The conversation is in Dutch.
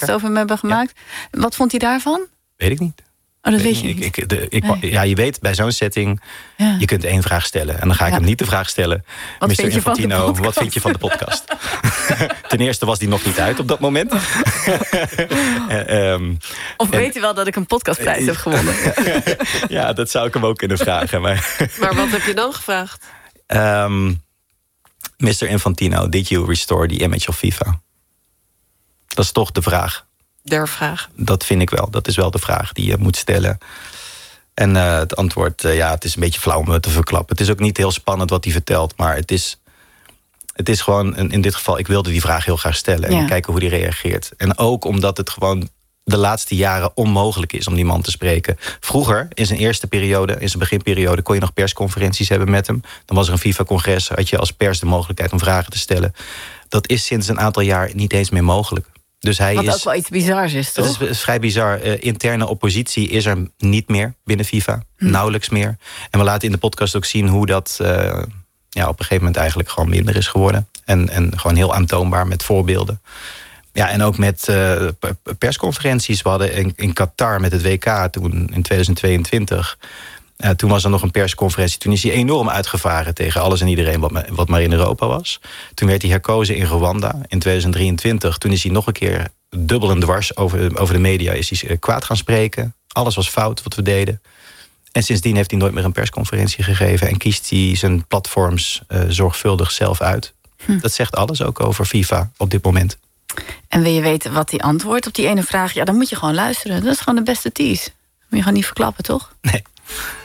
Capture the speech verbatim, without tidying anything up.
podcast over hem hebben gemaakt. Ja. Wat vond hij daarvan? Weet ik niet. Oh, dat weet je ik, niet. Ik, de, ik, nee. Ja, je weet, bij zo'n setting, ja. je kunt één vraag stellen. En dan ga ik ja. hem niet de vraag stellen. Wat mister vind je Infantino, van de wat vind je van de podcast? Ten eerste was die nog niet uit op dat moment. uh, um, of en, weet u wel dat ik een podcastprijs uh, heb gewonnen? Ja, dat zou ik hem ook kunnen vragen. Maar, maar wat heb je dan gevraagd? Um, mister Infantino, did you restore the image of FIFA? Dat is toch de vraag. Der vraag. Dat vind ik wel. Dat is wel de vraag die je moet stellen. En uh, het antwoord, uh, ja, het is een beetje flauw om het te verklappen. Het is ook niet heel spannend wat hij vertelt. Maar het is, het is gewoon, in dit geval, ik wilde die vraag heel graag stellen. En ja. kijken hoe die reageert. En ook omdat het gewoon de laatste jaren onmogelijk is om die man te spreken. Vroeger, in zijn eerste periode, in zijn beginperiode, kon je nog persconferenties hebben met hem. Dan was er een FIFA-congres, had je als pers de mogelijkheid om vragen te stellen. Dat is sinds een aantal jaar niet eens meer mogelijk. Dus hij Wat is, ook wel iets bizars is, toch? Het is, is vrij bizar. Uh, interne oppositie is er niet meer binnen FIFA. Hm. Nauwelijks meer. En we laten in de podcast ook zien hoe dat uh, ja, op een gegeven moment eigenlijk gewoon minder is geworden. En, en gewoon heel aantoonbaar met voorbeelden. Ja, en ook met uh, persconferenties. We hadden in, in Qatar met het W K toen in twintig tweeëntwintig... Uh, toen was er nog een persconferentie. Toen is hij enorm uitgevaren tegen alles en iedereen wat, me, wat maar in Europa was. Toen werd hij herkozen in Rwanda in twintig drieëntwintig. Toen is hij nog een keer dubbel en dwars over, over de media is hij uh, kwaad gaan spreken. Alles was fout wat we deden. En sindsdien heeft hij nooit meer een persconferentie gegeven. En kiest hij zijn platforms uh, zorgvuldig zelf uit. Hm. Dat zegt alles ook over FIFA op dit moment. En wil je weten wat hij antwoordt op die ene vraag? Ja, dan moet je gewoon luisteren. Dat is gewoon de beste tease. Moet je gewoon niet verklappen, toch? Nee.